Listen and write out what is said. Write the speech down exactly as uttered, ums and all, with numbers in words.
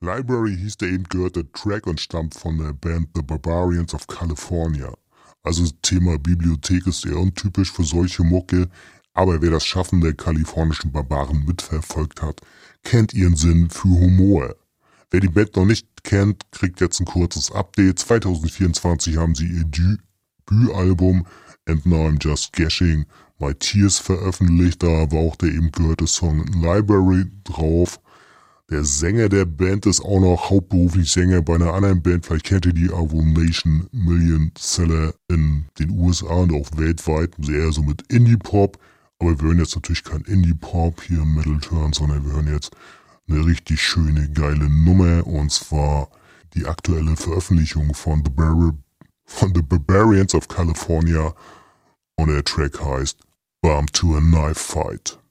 Library hieß der eben gehörte Track und stammt von der Band The Barbarians of California. Also das Thema Bibliothek ist eher untypisch für solche Mucke, aber wer das Schaffen der kalifornischen Barbaren mitverfolgt hat, kennt ihren Sinn für Humor. Wer die Band noch nicht kennt, kriegt jetzt ein kurzes Update. zwanzig vierundzwanzig haben sie ihr Debütalbum And Now I'm Just Guessing My Tears veröffentlicht. Da war auch der eben gehörte Song Library drauf. Der Sänger der Band ist auch noch hauptberuflich Sänger bei einer anderen Band. Vielleicht kennt ihr die Avonation Million Seller in den U S A und auch weltweit. Eher so mit Indie-Pop. Aber wir hören jetzt natürlich kein Indie-Pop hier im Metal Turn, sondern wir hören jetzt eine richtig schöne, geile Nummer. Und zwar die aktuelle Veröffentlichung von The, Bar von The Barbarians of California. Und der Track heißt Bomb to a Knife Fight.